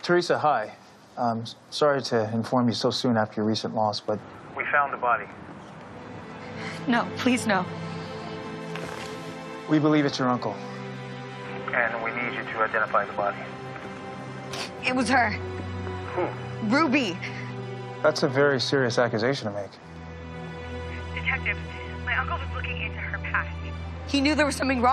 Teresa, hi. Sorry to inform you so soon after your recent loss, but we found the body. No, please no. We believe it's your uncle. And we need you to identify the body. It was her. Who? Ruby. That's a very serious accusation to make. Detective, my uncle was looking into her past. He knew there was something wrong.